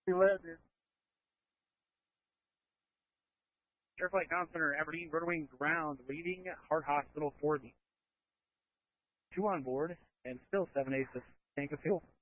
He led, dude. Airflight Ground Center, Aberdeen, Rudderwing ground, leaving Heart Hospital for the 2 on board, and still 7/8 tank of fuel.